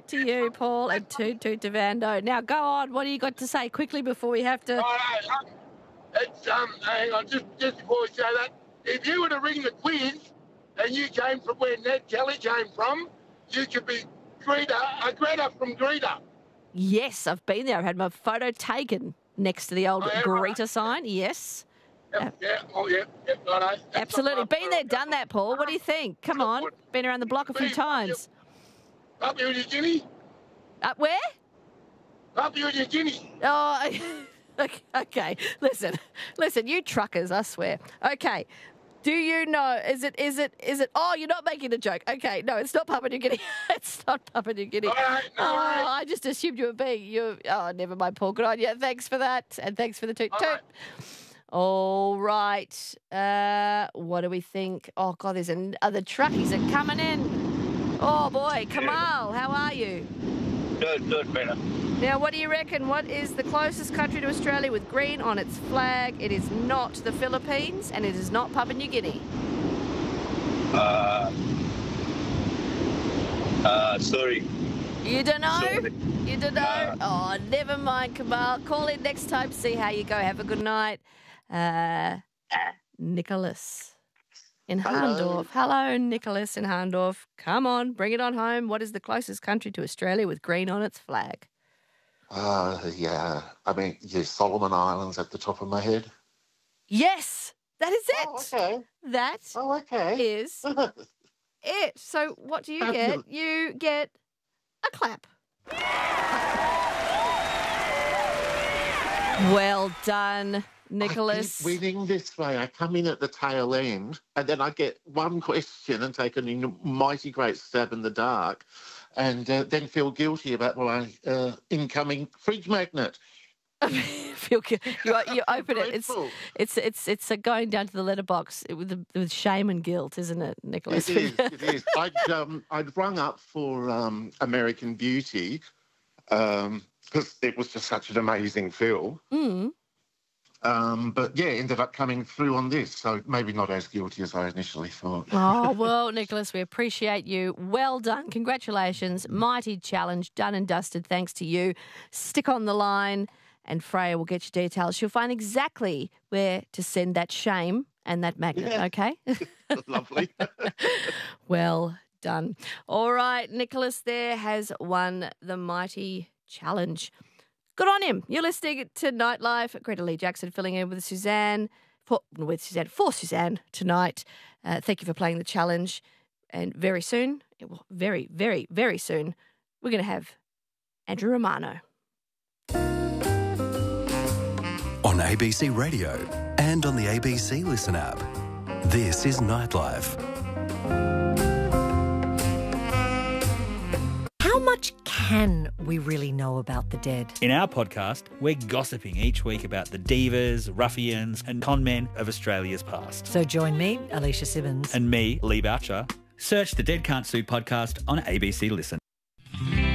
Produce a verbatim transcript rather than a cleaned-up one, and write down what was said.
to you, Paul, and toot toot to Vando. Now, go on. What do you got to say quickly before we have to... Right, um, it's, um, hang on, just, just before we say that, if you were to ring the quiz and you came from where Ned Kelly came from, you could be Greta, a Greta from Greta. Yes, I've been there. I've had my photo taken next to the old Oh, yeah, Greta right. sign. Yes. Yep, yeah, oh, yeah, yeah, right. Absolutely. Been there, done that, Paul. What do you think? Come on. Been around the block a few times. Papua New Guinea? Uh, where? Papua New Guinea. Oh, okay, okay. Listen, listen, you truckers, I swear. Okay. Do you know, is it, is it, is it, oh, you're not making a joke. Okay, no, it's not Papua New Guinea. It's not Papua New Guinea. All right, no oh, worries. I just assumed you were being, you, oh, never mind, Paul. Good on you. Thanks for that. And thanks for the toot All toot. right. All right. Uh, what do we think? Oh, God, there's an, uh, the truckies are coming in. Oh, boy. Kamal, how are you? Good, good, better. Now, what do you reckon? What is the closest country to Australia with green on its flag? It is not the Philippines, and it is not Papua New Guinea. Uh, uh, sorry. You don't know? Sorry. You don't know? No. Oh, never mind, Kamal. Call in next time, see how you go. Have a good night. Uh, Nicholas in Hello. Harndorf. Hello, Nicholas in Harndorf. Come on, bring it on home. What is the closest country to Australia with green on its flag? Uh, yeah. I mean, yeah, Solomon Islands at the top of my head. Yes, that is it. Oh, okay. That Oh, okay. is it. So what do you get? Fabulous. You get a clap. Well done, Nicholas. I keep winning this way. I come in at the tail end, and then I get one question and take an mighty great stab in the dark, and uh, then feel guilty about my uh, incoming fridge magnet. Feel good. You, you open it. It's Grateful. it's it's it's uh, going down to the letterbox with with shame and guilt, isn't it, Nicholas? It is. It is. I'd um, I'd rung up for um, American Beauty because it was just such an amazing film. Mm. Um, but yeah, ended up coming through on this, so maybe not as guilty as I initially thought. Oh, well, Nicholas, we appreciate you. Well done. Congratulations. Mighty challenge, done and dusted, thanks to you. Stick on the line and Freya will get you details. She'll find exactly where to send that shame and that magnet, Yeah. okay? Lovely. Well done. All right, Nicholas there has won the mighty challenge. Good on him. You're listening to Nightlife. Greta Lee Jackson filling in with Suzanne, for, with Suzanne, for Suzanne tonight. Uh, thank you for playing the challenge. And very soon, well, very, very, very soon, we're going to have Andrew Romano. On A B C Radio and on the A B C Listen app. This is Nightlife. How much can we really know about the dead? In our podcast, we're gossiping each week about the divas, ruffians and con men of Australia's past. So join me, Alicia Simmons. And me, Lee Boucher. Search the Dead Can't Sue podcast on A B C Listen.